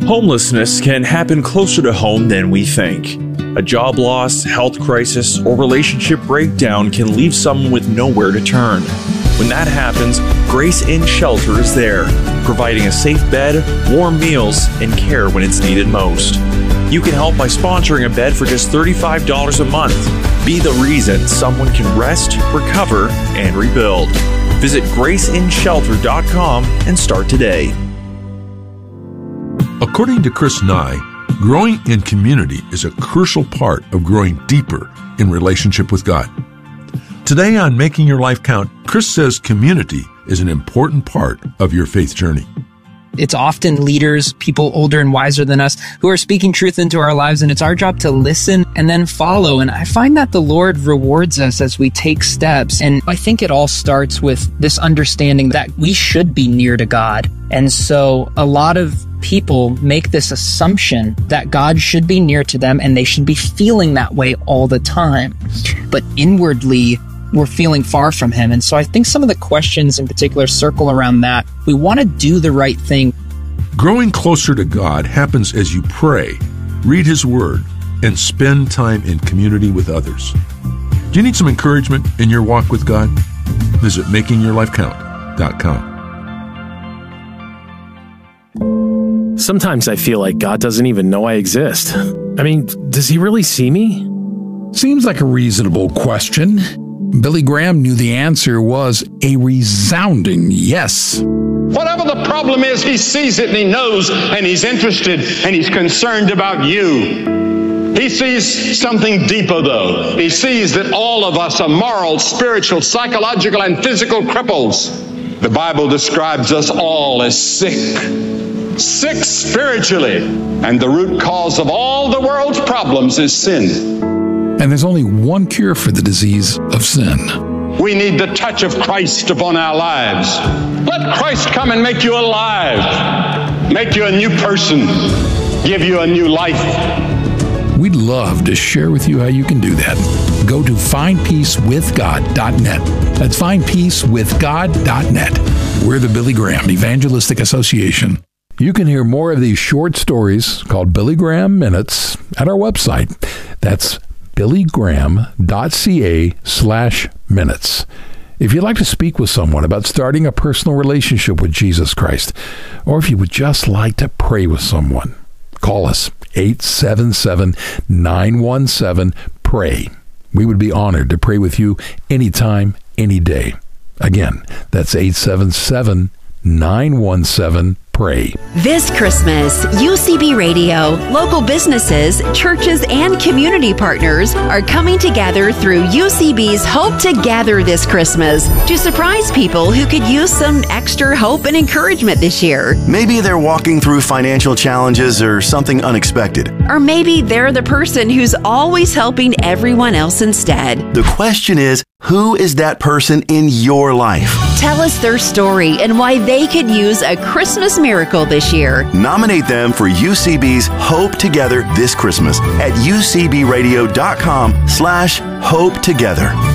Homelessness can happen closer to home than we think. A job loss, health crisis, or relationship breakdown can leave someone with nowhere to turn. When that happens, Grace Inn Shelter is there, providing a safe bed, warm meals, and care when it's needed most. You can help by sponsoring a bed for just $35 a month. Be the reason someone can rest, recover, and rebuild. Visit GraceInShelter.com and start today. According to Chris Nye, growing in community is a crucial part of growing deeper in relationship with God. Today on Making Your Life Count, Chris says community is an important part of your faith journey. It's often leaders, people older and wiser than us, who are speaking truth into our lives, and it's our job to listen and then follow. And I find that the Lord rewards us as we take steps. And I think it all starts with this understanding that we should be near to God. And so a lot of people make this assumption that God should be near to them and they should be feeling that way all the time. But inwardly, we're feeling far from Him. And so I think some of the questions in particular circle around that. We want to do the right thing. Growing closer to God happens as you pray, read His Word, and spend time in community with others. Do you need some encouragement in your walk with God? Visit MakingYourLifeCount.com. Sometimes I feel like God doesn't even know I exist. I mean, does He really see me? Seems like a reasonable question. Billy Graham knew the answer was a resounding yes. Whatever the problem is, He sees it and He knows and He's interested and He's concerned about you. He sees something deeper, though. He sees that all of us are moral, spiritual, psychological, and physical cripples. The Bible describes us all as sick spiritually, and the root cause of all the world's problems is sin. And there's only one cure for the disease of sin. We need the touch of Christ upon our lives. Let Christ come and make you alive, make you a new person, give you a new life. We'd love to share with you how you can do that. Go to findpeacewithgod.net. That's findpeacewithgod.net. We're the Billy Graham Evangelistic Association. You can hear more of these short stories called Billy Graham Minutes at our website. That's billygraham.ca/minutes. If you'd like to speak with someone about starting a personal relationship with Jesus Christ, or if you would just like to pray with someone, call us 877-917-PRAY. We would be honored to pray with you anytime, any day. Again, that's 877-917-PRAY. This Christmas, UCB Radio, local businesses, churches, and community partners are coming together through UCB's Hope Together this Christmas to surprise people who could use some extra hope and encouragement this year. Maybe they're walking through financial challenges or something unexpected. Or maybe they're the person who's always helping everyone else instead. The question is, who is that person in your life? Tell us their story and why they could use a Christmas miracle this year. Nominate them for UCB's Hope Together this Christmas at ucbradio.com/Hope Together.